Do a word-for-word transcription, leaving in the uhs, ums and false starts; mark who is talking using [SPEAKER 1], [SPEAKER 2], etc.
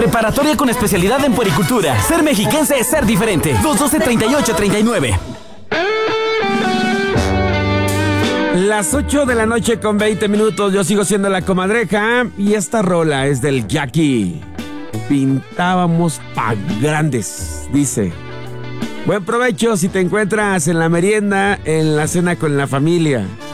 [SPEAKER 1] Preparatoria con especialidad en puericultura. Ser mexiquense es ser diferente. dos doce, treinta y ocho, treinta y nueve.
[SPEAKER 2] Las ocho de la noche con veinte minutos. Yo sigo siendo la comadreja. Y esta rola es del Jackie. Pintábamos pa' grandes, dice. Buen provecho si te encuentras en la merienda, en la cena con la familia.